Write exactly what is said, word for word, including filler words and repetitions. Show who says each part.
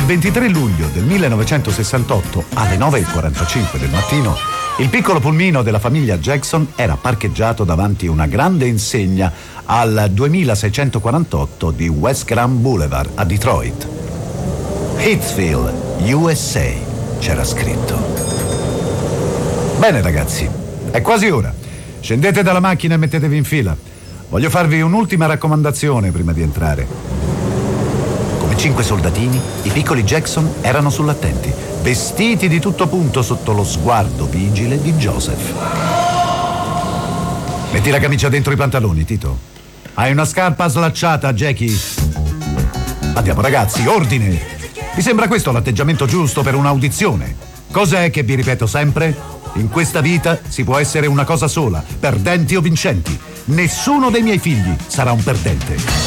Speaker 1: ventitré luglio del millenovecentosessantotto, alle nove e quarantacinque del mattino, il piccolo pulmino della famiglia Jackson era parcheggiato davanti una grande insegna al duemilaseicentoquarantotto di West Grand Boulevard a Detroit. Hitsville, U S A, c'era scritto. Bene ragazzi, è quasi ora. Scendete dalla macchina e mettetevi in fila. Voglio farvi un'ultima raccomandazione prima di entrare. Come cinque soldatini, i piccoli Jackson erano sull'attenti, vestiti di tutto punto sotto lo sguardo vigile di Joseph. Metti la camicia dentro i pantaloni, Tito. Hai una scarpa slacciata, Jackie. Andiamo ragazzi, ordine! Vi sembra questo l'atteggiamento giusto per un'audizione? Cos'è che vi ripeto sempre? In questa vita si può essere una cosa sola, perdenti o vincenti. Nessuno dei miei figli sarà un perdente.